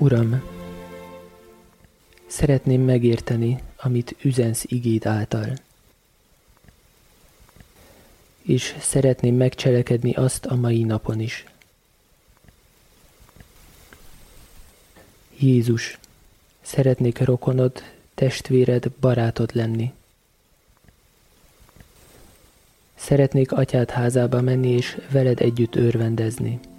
Uram, szeretném megérteni, amit üzensz igéd által, és szeretném megcselekedni azt a mai napon is. Jézus, szeretnék rokonod, testvéred, barátod lenni. Szeretnék atyád házába menni és veled együtt örvendezni.